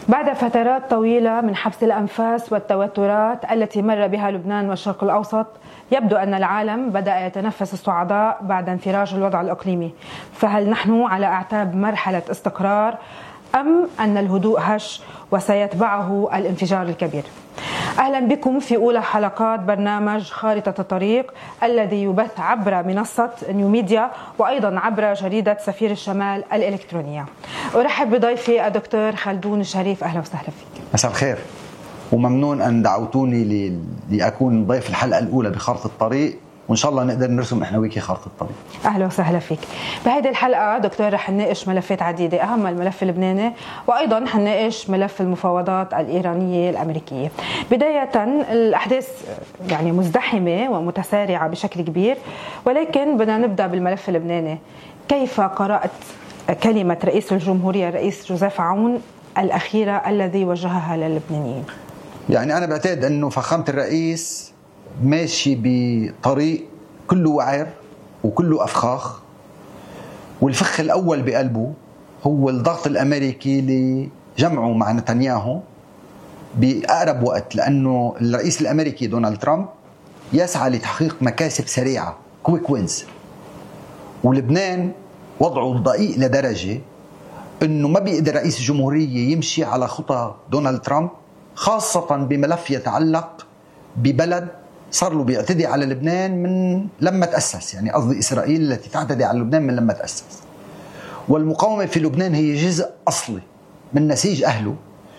بعد فترات طويلة من حبس الأنفاس والتوترات التي مر بها لبنان والشرق الأوسط، يبدو أن العالم بدأ يتنفس الصعداء بعد انفراج الوضع الإقليمي. فهل نحن على أعتاب مرحلة استقرار أم أن الهدوء هش وسيتبعه الانفجار الكبير؟ أهلا بكم في أولى حلقات برنامج خارطة الطريق الذي يبث عبر منصة نيو ميديا وأيضا عبر جريدة سفير الشمال الإلكترونية. أرحب بضيفي الدكتور خلدون الشريف. أهلا وسهلا فيك. مساء الخير، وممنون أن دعوتوني لأكون ضيف الحلقة الأولى بخارطة الطريق، وإن شاء الله نقدر نرسم إحنا وياكي خارطة الطريق. أهلا وسهلا فيك. بهذه الحلقة دكتور رح نناقش ملفات عديدة، أهم الملف اللبناني وأيضا حنناقش ملف المفاوضات الإيرانية الأمريكية. بداية الأحداث يعني مزدحمة ومتسارعة بشكل كبير، ولكن بدنا نبدأ بالملف اللبناني. كيف قرأت كلمة رئيس الجمهورية الرئيس جوزيف عون الأخيرة الذي وجهها للبنانيين؟ يعني أنا بعتقد أنه فخامة الرئيس ماشي بطريق كله وعر وكله أفخاخ، والفخ الأول بقلبه هو الضغط الأمريكي اللي جمعه مع نتنياهو بأقرب وقت، لأنه الرئيس الأمريكي دونالد ترامب يسعى لتحقيق مكاسب سريعة، كويك وينز، ولبنان وضعه دقيق لدرجة أنه ما بيقدر رئيس الجمهورية يمشي على خطى دونالد ترامب، خاصة بملف يتعلق ببلد صار له بيعتدي على لبنان من لما تأسس، يعني قصدي إسرائيل التي تعتدي على لبنان من لما تأسس. والمقاومة في لبنان هي جزء أصلي من نسيج أهله.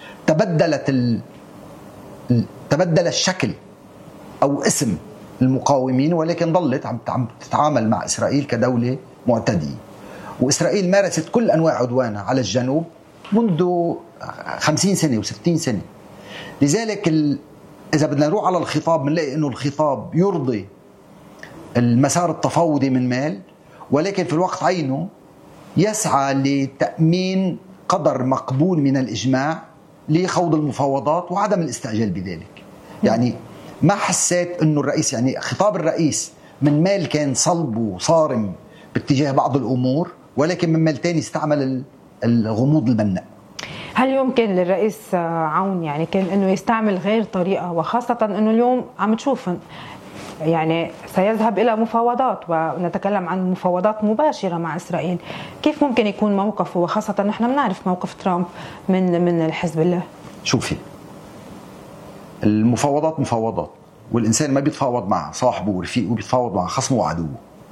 تبدل الشكل أو اسم المقاومين، ولكن ظلت عم تتعامل مع إسرائيل كدولة معتدية. وإسرائيل مارست كل أنواع عدوانها على الجنوب منذ 50 سنة و60 سنة. لذلك إذا بدنا نروح على الخطاب بنلاقي إنه الخطاب يرضي المسار التفاوضي من مال، ولكن في الوقت عينه يسعى لتأمين قدر مقبول من الإجماع لخوض المفاوضات وعدم الاستعجال بذلك. يعني ما حسيت إنه الرئيس، يعني خطاب الرئيس من مال كان صلب وصارم باتجاه بعض الأمور، ولكن من مال تاني استعمل الغموض البناء. هل يمكن للرئيس عون يعني كان انه يستعمل غير طريقه، وخاصه انه اليوم عم تشوف يعني سيذهب الى مفاوضات ونتكلم عن مفاوضات مباشره مع اسرائيل؟ كيف ممكن يكون موقفه، وخاصه نحن بنعرف موقف ترامب من الحزب الله؟ شوفي، المفاوضات مفاوضات، والانسان ما بيتفاوض مع صاحبه ورفيقه، بيتفاوض مع خصمه وعدوه.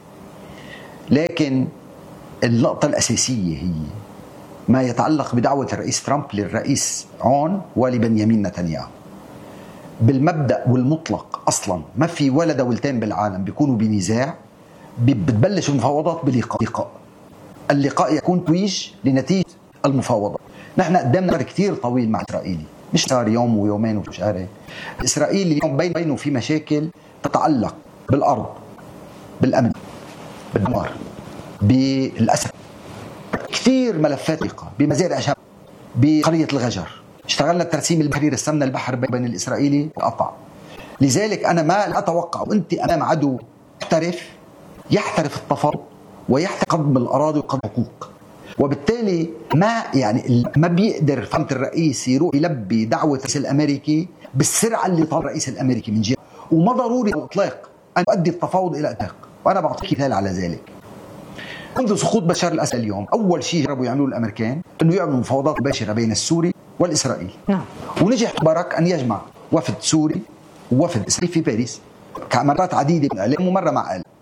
لكن النقطه الاساسيه هي ما يتعلق بدعوة الرئيس ترامب للرئيس عون ولبنيامين نتنياهو. بالمبدأ والمطلق أصلا ما في ولا دولتين بالعالم بيكونوا بنزاع بتبلش المفاوضات بلقاء. اللقاء يكون تويج لنتيجة المفاوضات. نحن قدامنا كتير طويل مع إسرائيل، مش صار يوم ويومين وشهرين. إسرائيل اليوم بينه في مشاكل تتعلق بالأرض، بالأمن، بالدمار، بالأسر، كثير ملفات بمزارع شباب، بقرية الغجر. اشتغلنا الترسيم البحري، رسمنا البحر بين الإسرائيلي والقطع. لذلك أنا ما أتوقع، وأنت أمام عدو يحترف التفاوض ويحترف قضم الأراضي وقضم الحقوق، وبالتالي ما بيقدر فهمت الرئيس يروح يلبي دعوة الرئيس الأمريكي بالسرعة اللي طال الرئيس الأمريكي من جهة، وما ضروري الإطلاق أن يؤدي التفاوض إلى إطلاق. وأنا بعطيك مثال على ذلك. منذ سقوط بشار الأسد اليوم، أول شيء جربوا يعملوه الأمريكان أنه يعملوا مفاوضات مباشرة بين السوري والإسرائيلي. ونجح مبارك أن يجمع وفد سوري ووفد إسرائيلي في باريس مرات عديدة بالإعلام ومرة مع آل.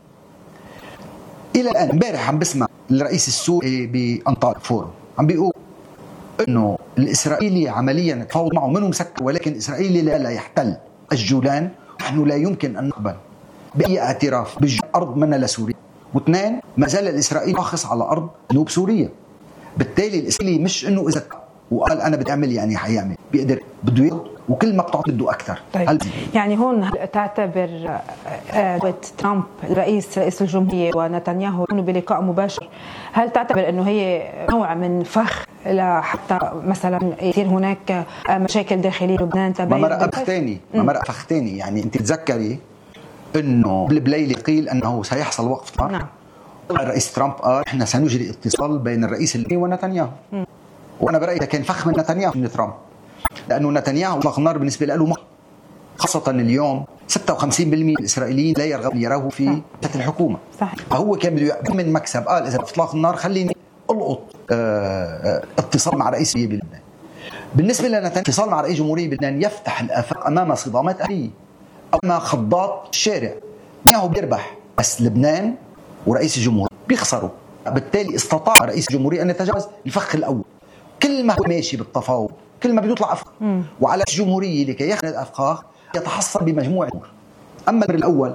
إلى الآن امبارح عم بسمع الرئيس السوري بأنطاليا فورم عم بيقول أنه الإسرائيلي عمليا تفاوض معه منه مسكر، ولكن الإسرائيلي لا يحتل الجولان. نحن لا يمكن أن نقبل بأي اعتراف بالأرض منا لسوريا. واثنين، ما زال الإسرائيلي راخص على أرض جنوب سوريا. بالتالي الإسرائيلي مش إنه إذا وقال أنا بدي أعمل يعني حيعمل، بيقدر بده ياخذ، وكل ما بتعطي بده أكثر. طيب. يعني هون تعتبر ترامب رئيس الجمهورية ونتنياهو كانوا بلقاء مباشر، هل تعتبر إنه هي نوع من فخ لحتى مثلا يصير هناك مشاكل داخلية لبنان؟ ما مرق فخ تاني. يعني أنت تذكري إنه بليلة قيل أنه سيحصل وقف نار. نعم. الرئيس ترامب قال إحنا سنجري اتصال بين الرئيس الأمريكي ونتنياهو، وانا برايي كان فخ من نتنياهو من ترامب، لانه نتنياهو اطلاق النار بالنسبه له خاصه اليوم 56% من الاسرائيليين لا يرغبون يروه في الحكومه. صحيح. فهو كان بده من مكسب، قال اذا اطلاق النار خليني القط اتصال مع رئيس بلبنان. بالنسبه لنتنياهو اتصال مع رئيس جمهوريه بلبنان يفتح الافاق امام صدامات اهليه، امام خضات الشارع. نتنياهو بيربح بس لبنان ورئيس الجمهوريه بيخسروا، بالتالي استطاع رئيس الجمهوريه ان يتجاوز الفخ الاول. كل ما هو ماشي بالتفاوض كل ما بيطلع افخاخ، وعلى الجمهوريه لكي يخرج الافخاخ يتحصل بمجموعه امور. اما الامر الاول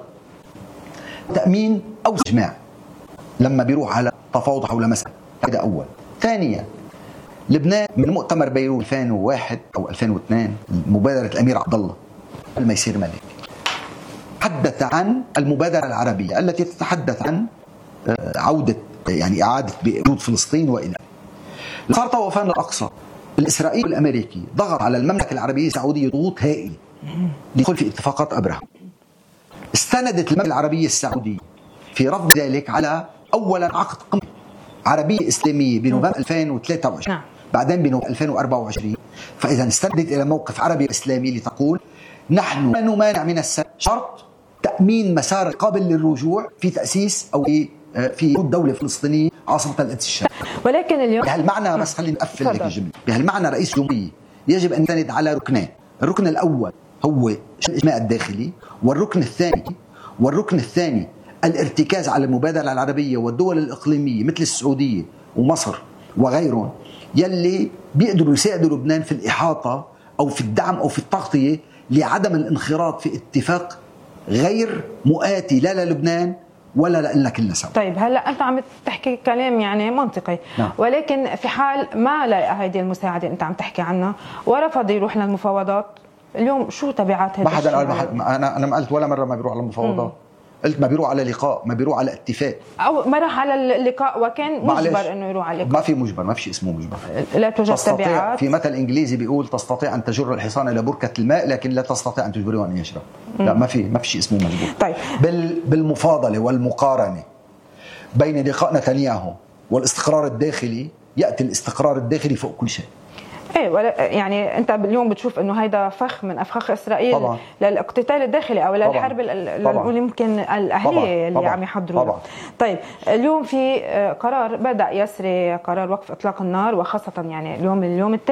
تامين او اجماع لما بيروح على تفاوض حول مسألة، هذا اول. ثانيا لبنان من مؤتمر بيروت 2001 او 2002 مبادره الامير عبد الله قبل ما يصير ملك، تحدث عن المبادره العربيه التي تتحدث عن عوده يعني اعاده بحدود فلسطين والى صار طوفان الاقصى. الاسرائيلي والامريكي ضغط على المملكه العربيه السعوديه ضغوط هائله لدخول في اتفاقات ابراهام. استندت المملكه العربيه السعوديه في رفض ذلك على اولا عقد قمه عربيه اسلاميه بنوفمبر 2023، بعدين بنوفمبر 2024. فاذا استندت الى موقف عربي اسلامي لتقول نحن لا نمانع من السلام شرط تامين مسار قابل للرجوع في تاسيس او في دوله فلسطينيه عاصمه القدس الشرقيه. ولكن اليوم بهالمعنى بس خليني اقفل لك الجمله، بهالمعنى رئيس الجمهوريه يجب ان يستند على ركنين، الركن الاول هو الاجماع الداخلي، والركن الثاني الارتكاز على المبادره العربيه والدول الاقليميه مثل السعوديه ومصر وغيرهم يلي بيقدروا يساعدوا لبنان في الاحاطه او في الدعم او في التغطيه لعدم الانخراط في اتفاق غير مؤاتي لا للبنان ولا لنا كلنا سوا. طيب هلا انت عم تحكي كلام يعني منطقي، نعم. ولكن في حال ما لقى هذه المساعده انت عم تحكي عنها ورفض يروح للمفاوضات، اليوم شو تبعات هذا الشيء؟ انا ما قلت ولا مره ما بيروح على المفاوضات، قلت ما بيروح على لقاء، ما بيروح على اتفاق، او ما راح على اللقاء وكان مجبر انه يروح على اللقاء. ما في مجبر، ما في شيء اسمه مجبر. لا توجد تبعات. في مثل انجليزي بيقول تستطيع ان تجر الحصان الى بركه الماء لكن لا تستطيع ان تجبره ان يشرب. لا ما في شيء اسمه مجبور. طيب بالمفاضله والمقارنه بين لقاء نتنياهو والاستقرار الداخلي ياتي الاستقرار الداخلي فوق كل شيء. ايه يعني انت اليوم بتشوف انه هيدا فخ من افخاخ اسرائيل طبعا. للاقتتال الداخلي او للحرب اللي يمكن الاهليه اللي عم يحضروا. طيب اليوم في قرار بدا يسري، قرار وقف اطلاق النار، وخاصه يعني اليوم الثاني